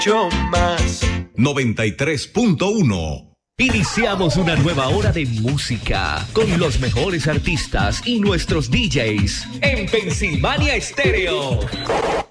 Yo más. 93.1. Iniciamos una nueva hora de música con los mejores artistas y nuestros DJs en Pensilvania Estéreo.